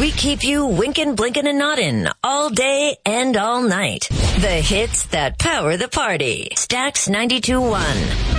We keep you winking, blinking, and nodding all day and all night. The hits that power the party. Stax 92.1.